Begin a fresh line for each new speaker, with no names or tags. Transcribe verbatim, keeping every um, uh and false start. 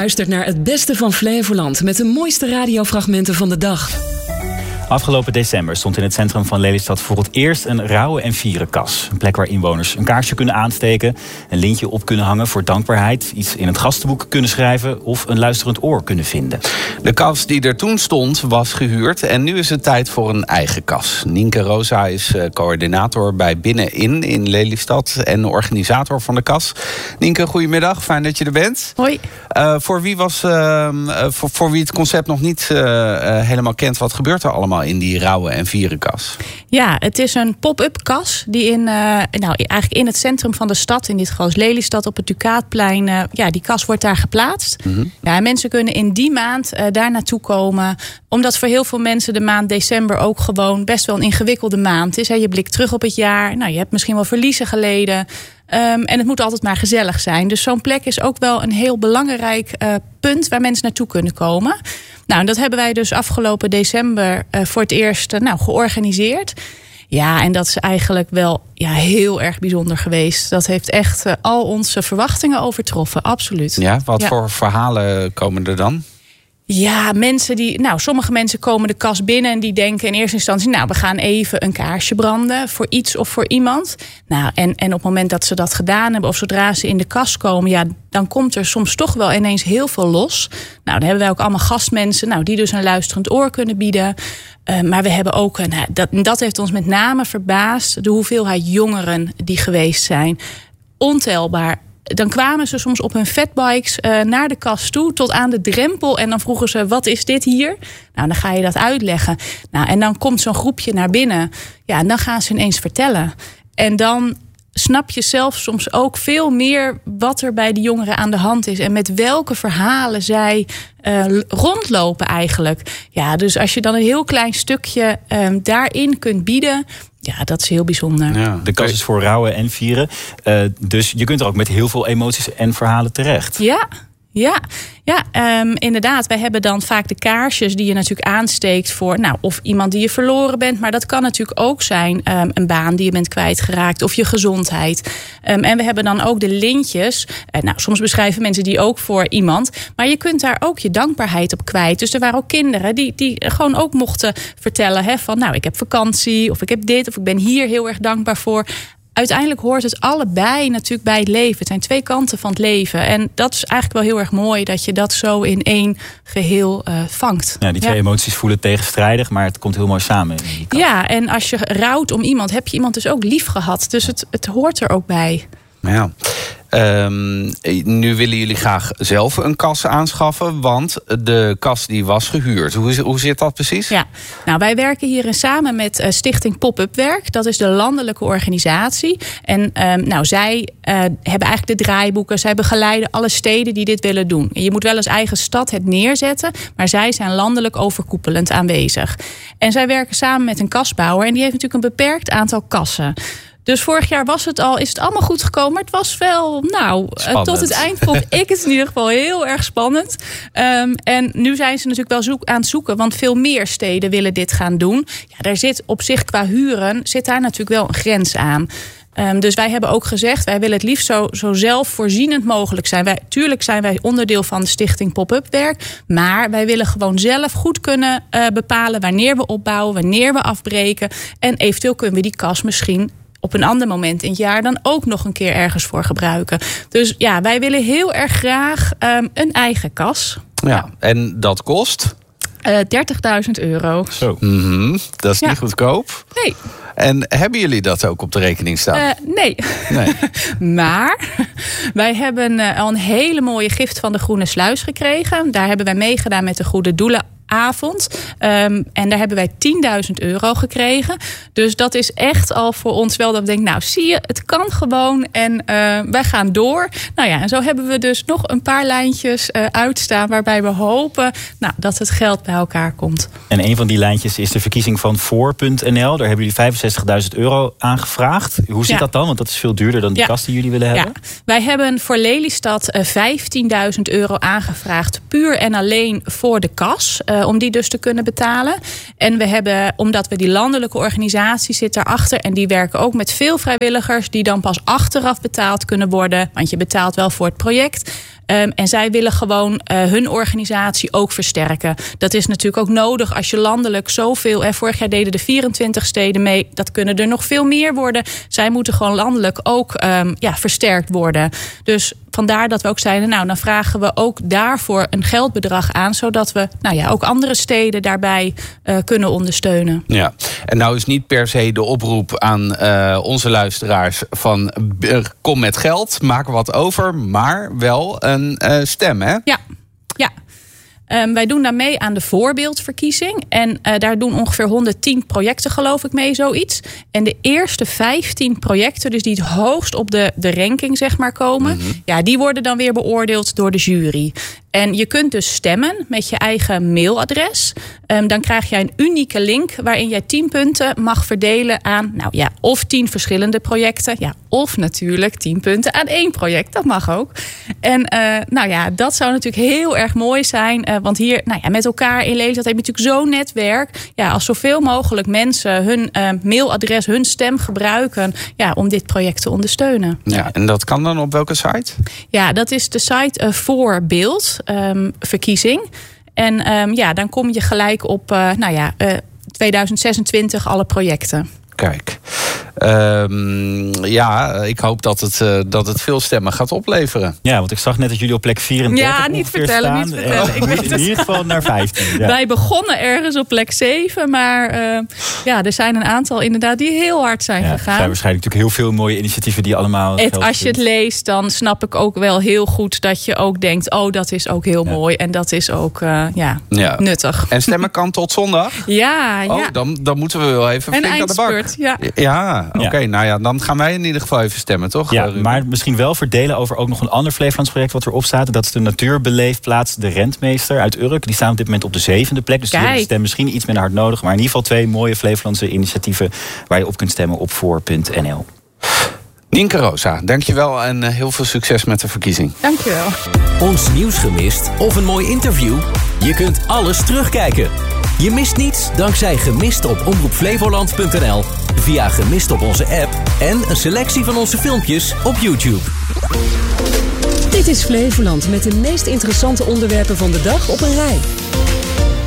luistert naar het beste van Flevoland met de mooiste radiofragmenten van de dag.
Afgelopen december stond in het centrum van Lelystad voor het eerst een rouwen- en vierenkas. Een plek waar inwoners een kaarsje kunnen aansteken, een lintje op kunnen hangen voor dankbaarheid, iets in het gastenboek kunnen schrijven of een luisterend oor kunnen vinden.
De kas die er toen stond was gehuurd en nu is het tijd voor een eigen kas. Nienke Rosa is coördinator bij Binnenin in Lelystad en organisator van de kas. Nienke, goedemiddag, fijn dat je er bent.
Hoi.
Uh, voor, wie was, uh, voor, voor wie het concept nog niet uh, uh, helemaal kent, wat gebeurt er allemaal in die rouwen- en vierenkas?
Ja, het is een pop-up kas die in, uh, nou, eigenlijk in het centrum van de stad, in dit geval is Lelystad op het Ducaatplein, uh, ja, die kas wordt daar geplaatst. Mm-hmm. Ja, mensen kunnen in die maand uh, daar naartoe komen, omdat voor heel veel mensen de maand december ook gewoon best wel een ingewikkelde maand is. Hè. Je blikt terug op het jaar, nou, je hebt misschien wel verliezen geleden. Um, en het moet altijd maar gezellig zijn. Dus zo'n plek is ook wel een heel belangrijk uh, punt waar mensen naartoe kunnen komen. Nou, en dat hebben wij dus afgelopen december uh, voor het eerst uh, nou, georganiseerd. Ja, en dat is eigenlijk wel ja, heel erg bijzonder geweest. Dat heeft echt uh, al onze verwachtingen overtroffen, absoluut.
Ja, wat
ja.
voor verhalen komen er dan?
Ja, mensen die. Nou, sommige mensen komen de kas binnen en die denken in eerste instantie, nou, we gaan even een kaarsje branden voor iets of voor iemand. Nou, en, en op het moment dat ze dat gedaan hebben, of zodra ze in de kas komen, ja, dan komt er soms toch wel ineens heel veel los. Nou, dan hebben wij ook allemaal gastmensen, nou, die dus een luisterend oor kunnen bieden. Uh, maar we hebben ook, uh, dat, dat heeft ons met name verbaasd, de hoeveelheid jongeren die geweest zijn. Ontelbaar. Dan kwamen ze soms op hun fatbikes uh, naar de kas toe, tot aan de drempel. En dan vroegen ze, wat is dit hier? Nou, dan ga je dat uitleggen. Nou, en dan komt zo'n groepje naar binnen. Ja, en dan gaan ze ineens vertellen. En dan snap je zelf soms ook veel meer wat er bij de jongeren aan de hand is. En met welke verhalen zij uh, rondlopen eigenlijk. Ja, dus als je dan een heel klein stukje um, daarin kunt bieden, ja, dat is heel bijzonder.
Ja, de kas is voor rouwen en vieren. Uh, dus je kunt er ook met heel veel emoties en verhalen terecht.
Ja, ja, ja um, inderdaad. Wij hebben dan vaak de kaarsjes die je natuurlijk aansteekt voor, nou, of iemand die je verloren bent. Maar dat kan natuurlijk ook zijn um, een baan die je bent kwijtgeraakt of je gezondheid. Um, en we hebben dan ook de lintjes. Uh, nou, soms beschrijven mensen die ook voor iemand. Maar je kunt daar ook je dankbaarheid op kwijt. Dus er waren ook kinderen die, die gewoon ook mochten vertellen, hè, van, nou, ik heb vakantie of ik heb dit of ik ben hier heel erg dankbaar voor. Uiteindelijk hoort het allebei natuurlijk bij het leven. Het zijn twee kanten van het leven. En dat is eigenlijk wel heel erg mooi dat je dat zo in één geheel uh, vangt.
Ja, die twee ja. emoties voelen tegenstrijdig, maar het komt heel mooi samen. In die
ja, en als je rouwt om iemand, heb je iemand dus ook lief gehad. Dus het, het hoort er ook bij.
Ja. Um, nu willen jullie graag zelf een kas aanschaffen, want de kas die was gehuurd. Hoe, hoe zit dat precies?
Ja, nou, wij werken hierin samen met uh, Stichting Pop-up Werk. Dat is de landelijke organisatie. En um, nou, zij uh, hebben eigenlijk de draaiboeken. Zij begeleiden alle steden die dit willen doen. En je moet wel als eigen stad het neerzetten, maar zij zijn landelijk overkoepelend aanwezig. En zij werken samen met een kasbouwer en die heeft natuurlijk een beperkt aantal kassen. Dus vorig jaar was het al, is het allemaal goed gekomen. Maar het was wel, nou, spannend. Tot het eind vond ik het in ieder geval heel erg spannend. Um, en nu zijn ze natuurlijk wel zoek, aan het zoeken. Want veel meer steden willen dit gaan doen. Ja, daar zit op zich qua huren, zit daar natuurlijk wel een grens aan. Um, dus wij hebben ook gezegd, wij willen het liefst zo, zo zelfvoorzienend mogelijk zijn. Wij, tuurlijk zijn wij onderdeel van de Stichting Pop-up Werk. Maar wij willen gewoon zelf goed kunnen uh, bepalen wanneer we opbouwen, wanneer we afbreken. En eventueel kunnen we die kas misschien op een ander moment in het jaar dan ook nog een keer ergens voor gebruiken. Dus ja, wij willen heel erg graag um, een eigen kas.
Ja, ja. En dat kost?
Uh, dertigduizend euro.
Zo. Mm-hmm. Dat is ja. niet goedkoop.
Nee.
En hebben jullie dat ook op de rekening staan?
Uh, nee.
nee.
Maar wij hebben uh, al een hele mooie gift van de Groene Sluis gekregen. Daar hebben wij meegedaan met de Goede Doelen avond. Um, en daar hebben wij tienduizend euro gekregen. Dus dat is echt al voor ons wel dat we denken, nou zie je, het kan gewoon en uh, wij gaan door. Nou ja, en zo hebben we dus nog een paar lijntjes uh, uitstaan waarbij we hopen nou, dat het geld bij elkaar komt.
En een van die lijntjes is de verkiezing van voor punt n l. Daar hebben jullie vijfenzestigduizend euro aangevraagd. Hoe zit ja. dat dan? Want dat is veel duurder dan die ja. kas die jullie willen hebben.
Ja. Wij hebben voor Lelystad uh, vijftienduizend euro aangevraagd, puur en alleen voor de kas. Uh, om die dus te kunnen betalen. En we hebben, omdat we die landelijke organisatie zit daarachter en die werken ook met veel vrijwilligers die dan pas achteraf betaald kunnen worden, want je betaalt wel voor het project. Um, en zij willen gewoon uh, hun organisatie ook versterken. Dat is natuurlijk ook nodig als je landelijk zoveel... Hè, vorig jaar deden de vierentwintig steden mee. Dat kunnen er nog veel meer worden. Zij moeten gewoon landelijk ook um, ja, versterkt worden. Dus vandaar dat we ook zeiden... nou, dan vragen we ook daarvoor een geldbedrag aan... zodat we nou ja, ook andere steden daarbij uh, kunnen ondersteunen.
Ja, en nou is niet per se de oproep aan uh, onze luisteraars... van uh, kom met geld, maak wat over... maar wel een uh, stem, hè?
Ja, ja. Um, wij doen daar mee aan de voorbeeldverkiezing. En uh, daar doen ongeveer honderdtien projecten, geloof ik, mee, zoiets. En de eerste vijftien projecten, dus die het hoogst op de, de ranking zeg maar komen... Mm-hmm. Ja, die worden dan weer beoordeeld door de jury. En je kunt dus stemmen met je eigen mailadres. Um, dan krijg jij een unieke link waarin jij tien punten mag verdelen aan... nou ja, of tien verschillende projecten. Ja, of natuurlijk tien punten aan één project. Dat mag ook. En uh, nou ja, dat zou natuurlijk heel erg mooi zijn. Uh, want hier, nou ja, met elkaar in Lelystad heb je natuurlijk zo'n netwerk. Ja, als zoveel mogelijk mensen hun uh, mailadres, hun stem gebruiken... ja, om dit project te ondersteunen.
Ja, en dat kan dan op welke site?
Ja, dat is de site uh, Voorbeeld. Um, verkiezing. En um, ja, dan kom je gelijk op uh, nou ja, uh, tweeduizend zesentwintig alle projecten.
Kijk, um, ja, ik hoop dat het, uh, dat het veel stemmen gaat opleveren.
Ja, want ik zag net dat jullie op plek vierendertig
ja, niet vertellen,
staan.
niet vertellen.
Uh,
ik weet
in
het.
ieder geval naar vijftien. Ja.
Wij begonnen ergens op plek zeven, maar uh, ja, er zijn een aantal inderdaad die heel hard zijn
ja,
gegaan.
Er zijn waarschijnlijk natuurlijk heel veel mooie initiatieven die allemaal...
Het, als je het leest, dan snap ik ook wel heel goed dat je ook denkt... oh, dat is ook heel ja. mooi en dat is ook uh, ja, ja. nuttig.
En stemmen kan tot zondag?
Ja, ja.
Oh, dan, dan moeten we wel even flink aan de bak.
Ja,
ja oké. Okay. Ja. Nou ja, dan gaan wij in ieder geval even stemmen, toch?
Ja, maar misschien wel verdelen over ook nog een ander Flevolands project wat erop staat. Dat is de Natuurbeleefplaats De Rentmeester uit Urk. Die staan op dit moment op de zevende plek. Dus Kijk. die stem misschien iets minder hard nodig. Maar in ieder geval twee mooie Flevolandse initiatieven waar je op kunt stemmen op voor punt n l.
Nienke Rosa, dankjewel en heel veel succes met de verkiezing.
Dankjewel.
Ons nieuws gemist of een mooi interview? Je kunt alles terugkijken. Je mist niets dankzij Gemist op omroep flevoland punt n l, via Gemist op onze app en een selectie van onze filmpjes op YouTube.
Dit is Flevoland met de meest interessante onderwerpen van de dag op een rij.